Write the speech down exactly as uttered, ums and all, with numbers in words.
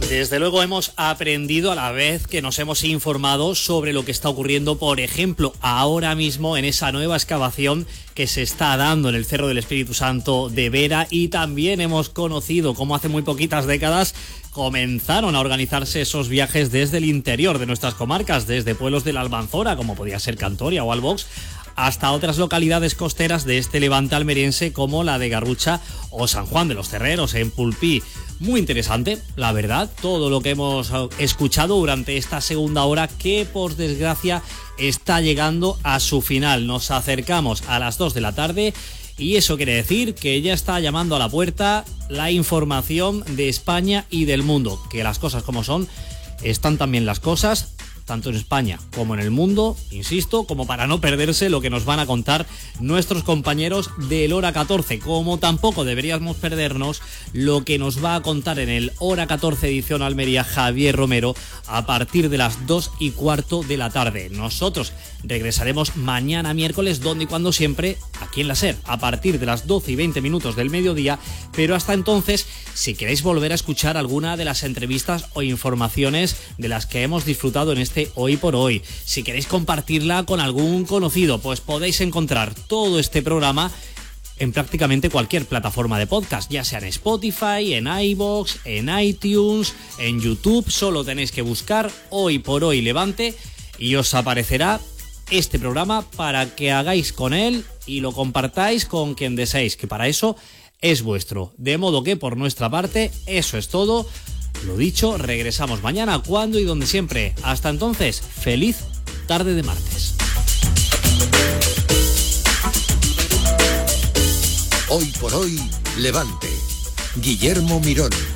Desde luego hemos aprendido a la vez que nos hemos informado sobre lo que está ocurriendo, por ejemplo, ahora mismo en esa nueva excavación que se está dando en el Cerro del Espíritu Santo de Vera, y también hemos conocido cómo hace muy poquitas décadas comenzaron a organizarse esos viajes desde el interior de nuestras comarcas, desde pueblos de la Almanzora, como podía ser Cantoria o Albox, hasta otras localidades costeras de este levante almeriense como la de Garrucha o San Juan de los Terreros en Pulpí. Muy interesante, la verdad, todo lo que hemos escuchado durante esta segunda hora, que por desgracia está llegando a su final. Nos acercamos a las dos de la tarde y eso quiere decir que ya está llamando a la puerta la información de España y del mundo. Que las cosas como son, están también las cosas, tanto en España como en el mundo, insisto, como para no perderse lo que nos van a contar nuestros compañeros del Hora catorce, como tampoco deberíamos perdernos lo que nos va a contar en el Hora catorce edición Almería Javier Romero a partir de las dos y cuarto de la tarde. Nosotros regresaremos mañana miércoles, donde y cuando siempre, aquí en la SER, a partir de las doce y veinte minutos del mediodía, pero hasta entonces, si queréis volver a escuchar alguna de las entrevistas o informaciones de las que hemos disfrutado en este Hoy por Hoy, si queréis compartirla con algún conocido, pues podéis encontrar todo este programa en prácticamente cualquier plataforma de podcast, ya sea en Spotify, en iVoox, en iTunes, en YouTube. Solo tenéis que buscar Hoy por Hoy Levante y os aparecerá este programa para que hagáis con él y lo compartáis con quien deseéis, que para eso es vuestro. De modo que por nuestra parte eso es todo. Lo dicho, regresamos mañana cuando y donde siempre. Hasta entonces, feliz tarde de martes. Hoy por Hoy Levante. Guillermo Mirón.